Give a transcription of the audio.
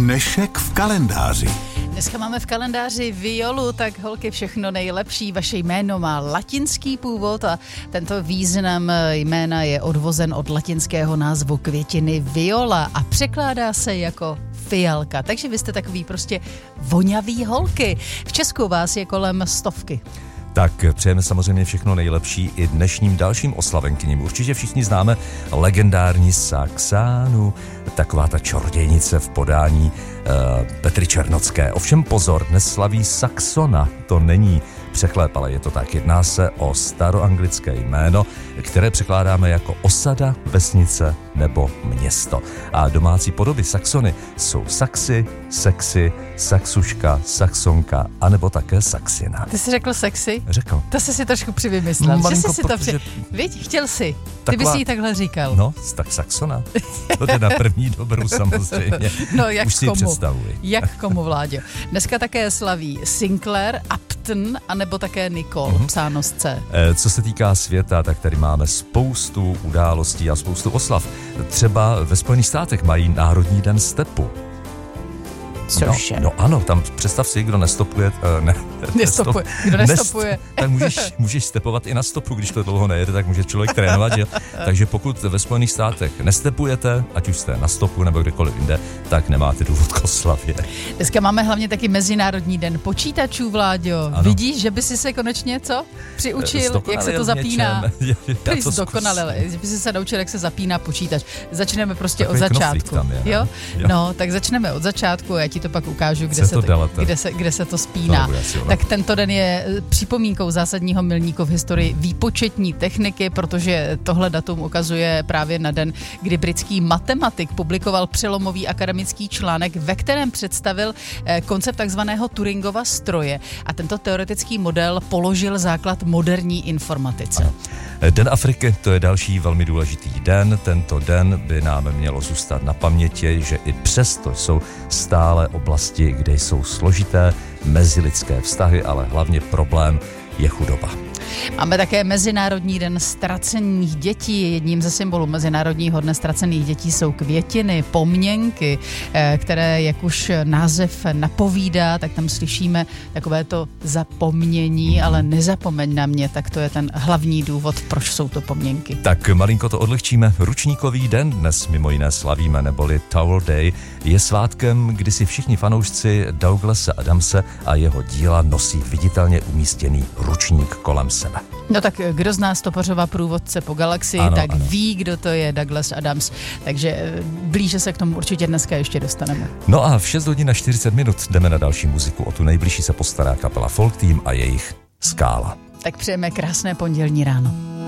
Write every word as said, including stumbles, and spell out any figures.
Dnešek v kalendáři. Dneska máme v kalendáři Violu, tak holky, všechno nejlepší. Vaše jméno má latinský původ a tento význam jména je odvozen od latinského názvu květiny viola a překládá se jako fialka. Takže vy jste takový prostě voňavý holky. V Česku vás je kolem stovky. Tak přejeme samozřejmě všechno nejlepší i dnešním dalším oslavenkyním. Určitě všichni známe legendární Saxánu, taková ta čarodějnice v podání uh, Petry Černocké. Ovšem pozor, dnes slaví Saxona, to není překlep, ale je to tak. Jedná se o staroanglické jméno, které překládáme jako osada, vesnice nebo město. A domácí podoby Saxony jsou Saxy, Sexy, Saxuška, Saxonka, anebo také Saxina. Ty jsi řekl sexy? Řekl. To jsi si trošku přivymyslel. No, že malinko, jsi si to protože... při... Víď, chtěl jsi. Ty Taková... bys jí takhle říkal. No, tak Saxona. To jde na první dobrou samozřejmě. No, jak už si komu? představuji. Jak komu, Vláďo. Dneska také slaví Sinclair, Upton, anebo také Nicole, mm-hmm. psáno s C. Co se týká světa, tak tady máme spoustu událostí a spoustu oslav. Třeba ve Spojených státech mají Národní den stepu. Cože? No, no ano, tam představ si, kdo nestopuje. Uh, ne, nestopuje. Kdo nestopuje? Nest, tak můžeš, můžeš stepovat i na stopu, když to dlouho nejede, tak může člověk trénovat. Že? Takže pokud ve Spojených státech nestepujete, ať už jste na stopu nebo kdekoliv jinde, tak nemáte důvod k oslavě. Dneska máme hlavně taky Mezinárodní den počítačů, Vláďo. Ano. Vidíš, že by si se konečně co? Přiučil, jak se to zapíná. Ty jsi dokonalil, že by si se naučil, jak se zapíná počítač. Začneme prostě takový od začátku. Tam je, jo? jo? No, tak začneme od začátku, já ti to pak ukážu, kde se to, to, kde se, kde se to spíná. No, tak tento den je připomínkou zásadního milníku v historii výpočetní techniky, protože tohle datum ukazuje právě na den, kdy britský matematik publikoval přelomový akademický článek, ve kterém představil koncept takzvaného Turingova stroje a tento teoretický model položil základ moderní informatice. Ano. Den Afriky, to je další velmi důležitý den. Tento den by nám mělo zůstat na paměti, že i přesto jsou stále oblasti, kde jsou složité mezilidské vztahy, ale hlavně problém je chudoba. Máme také Mezinárodní den ztracených dětí. Jedním ze symbolů Mezinárodního dne ztracených dětí jsou květiny, pomněnky, které, jak už název napovídá, tak tam slyšíme takové to zapomnění, ale nezapomeň na mě, tak to je ten hlavní důvod, proč jsou to pomněnky. Tak malinko to odlehčíme. Ručníkový den dnes mimo jiné slavíme, neboli Tower Day, je svátkem, kdy si všichni fanoušci Douglase Adamse a jeho díla nosí viditelně umístěný ručník kolem sebe. No tak kdo zná Stopařova průvodce po galaxii, ano, tak ano. ví, kdo to je Douglas Adams, takže blíže se k tomu určitě dneska ještě dostaneme. No a v šest hodin a čtyřicet minut jdeme na další muziku. O tu nejbližší se postará kapela Folk Team a jejich Skála. Tak přejeme krásné pondělní ráno.